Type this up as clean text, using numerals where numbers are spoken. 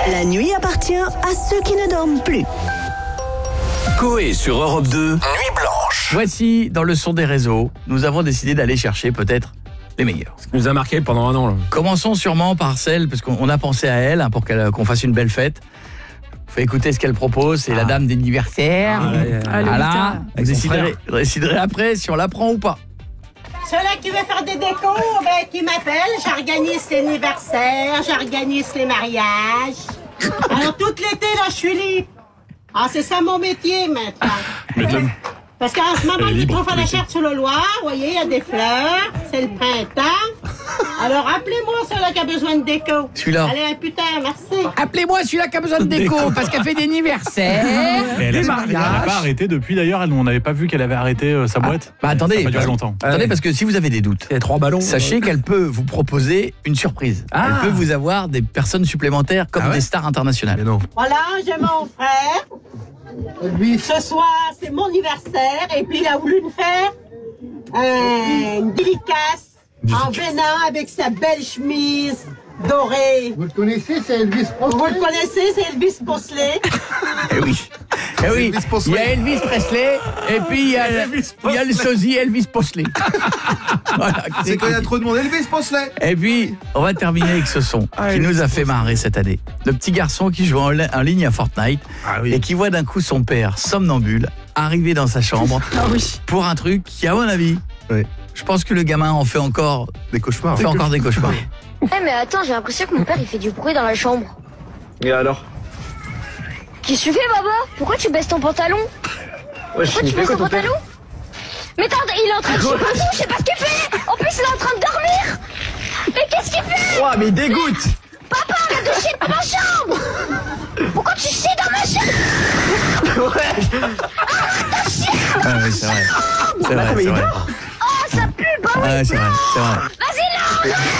La nuit appartient à ceux qui ne dorment plus. Coé sur Europe 2, Nuit Blanche. Voici, dans le son des réseaux, nous avons décidé d'aller chercher peut-être les meilleurs. Ce qui nous a marqué pendant un an. Là. Commençons sûrement par celle, parce qu'on a pensé à elle, pour qu'on fasse une belle fête. Faut écouter ce qu'elle propose, c'est la dame d'anniversaire. Voilà. Vous déciderez après si on la prend ou pas. Ceux-là qui veulent faire des décos, qui m'appellent, j'organise les anniversaires, j'organise les mariages. Alors tout l'été, là, je suis libre. Ah, c'est ça mon métier maintenant. Parce qu'en ce moment, il trouve à la Charte sur le Loir, vous voyez, il y a des fleurs, c'est le printemps. Alors appelez-moi celui-là qui a besoin de déco. Celui-là. Allez, un putain, merci. Appelez-moi celui-là qui a besoin de déco, parce qu'elle fait des anniversaires, Elle des n'a mariages. pas arrêté depuis d'ailleurs, on n'avait pas vu qu'elle avait arrêté sa boîte. Attendez, Ça a pas duré longtemps. Attendez, parce que si vous avez des doutes, Il y a 3 ballons. sachez qu'elle peut vous proposer une surprise. Elle peut vous avoir des personnes supplémentaires comme des stars internationales. Mais non. Voilà, j'ai mon frère. Lui, ce soir, c'est mon anniversaire. Et puis, il a voulu me faire une dédicace en venant avec sa belle chemise dorée. Vous le connaissez, c'est Elvis Presley. Vous le connaissez, c'est Elvis Presley. Eh oui. Eh oui. Il y a Elvis Presley et puis il y a le sosie Elvis Presley. Voilà. C'est quand il y a trop de monde. Elvis Presley. Et puis, on va terminer avec ce son qui nous a fait marrer cette année. Le petit garçon qui joue en ligne à Fortnite et qui voit d'un coup son père somnambule arriver dans sa chambre pour un truc qui, à mon avis, je pense que le gamin en fait encore des cauchemars. Mais attends, j'ai l'impression que mon père il fait du bruit dans la chambre. Et alors? Qu'est-ce que tu fais, Baba? Pourquoi tu baisses ton pantalon? Pourquoi tu baisses ton pantalon? Mais attends, il est en train de chier partout, je sais pas ce qu'il fait. En plus, il est en train de dormir. Mais qu'est-ce qu'il fait? Oh, mais il dégoûte. Papa, arrête de chier dans ma chambre. Pourquoi tu chies dans ma chambre? Arrête de chier dans ma C'est vrai. chambre. C'est vrai. Oh, ça pue, bah oui. C'est vrai. Vas-y, là.